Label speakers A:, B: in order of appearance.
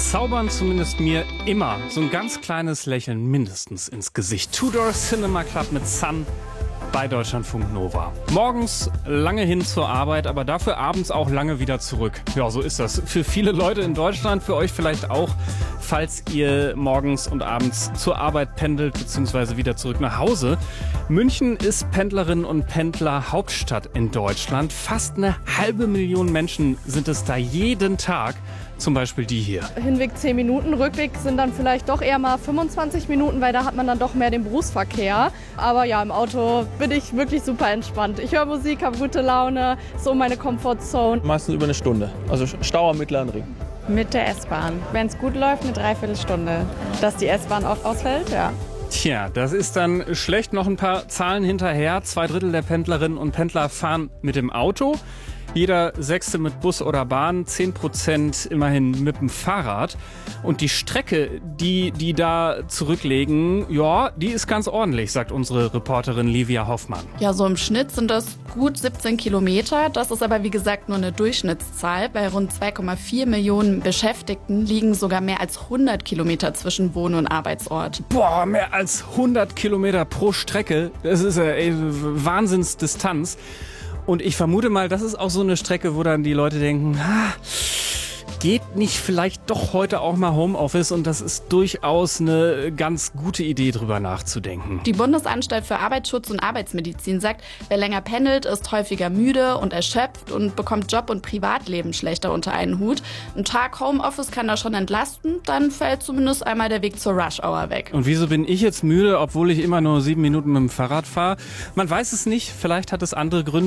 A: zaubern zumindest mir immer so ein ganz kleines Lächeln mindestens ins Gesicht. Tudor Cinema Club mit Sun bei Deutschlandfunk Nova. Morgens lange hin zur Arbeit, aber dafür abends auch lange wieder zurück. Ja, so ist das. Für viele Leute in Deutschland, für euch vielleicht auch, falls ihr morgens und abends zur Arbeit pendelt bzw. wieder zurück nach Hause. München ist Pendlerinnen und Pendler Hauptstadt in Deutschland. Fast 500.000 Menschen sind es da jeden Tag. Zum Beispiel die hier.
B: Hinweg 10 Minuten, Rückweg sind dann vielleicht doch eher mal 25 Minuten, weil da hat man dann doch mehr den Berufsverkehr. Aber ja, im Auto bin ich wirklich super entspannt. Ich höre Musik, habe gute Laune, so meine Comfortzone.
C: Meistens über eine Stunde, also Stau am Mittleren Ring.
D: Mit der S-Bahn. Wenn es gut läuft, eine Dreiviertelstunde. Dass die S-Bahn oft ausfällt, ja.
A: Tja, das ist dann schlecht. Noch ein paar Zahlen hinterher. 2/3 der Pendlerinnen und Pendler fahren mit dem Auto. Jeder 6. mit Bus oder Bahn, 10% immerhin mit dem Fahrrad. Und die Strecke, die da zurücklegen, ja, die ist ganz ordentlich, sagt unsere Reporterin Livia Hoffmann.
D: Ja, so im Schnitt sind das gut 17 Kilometer. Das ist aber wie gesagt nur eine Durchschnittszahl. Bei rund 2,4 Millionen Beschäftigten liegen sogar mehr als 100 Kilometer zwischen Wohn- und Arbeitsort.
A: Boah, mehr als 100 Kilometer pro Strecke. Das ist ja Wahnsinnsdistanz. Und ich vermute mal, das ist auch so eine Strecke, wo dann die Leute denken, geht nicht vielleicht doch heute auch mal Homeoffice? Und das ist durchaus eine ganz gute Idee, drüber nachzudenken.
D: Die Bundesanstalt für Arbeitsschutz und Arbeitsmedizin sagt, wer länger pendelt, ist häufiger müde und erschöpft und bekommt Job und Privatleben schlechter unter einen Hut. Ein Tag Homeoffice kann da schon entlasten, dann fällt zumindest einmal der Weg zur Rush-Hour weg.
A: Und wieso bin ich jetzt müde, obwohl ich immer nur 7 Minuten mit dem Fahrrad fahre? Man weiß es nicht, vielleicht hat es andere Gründe.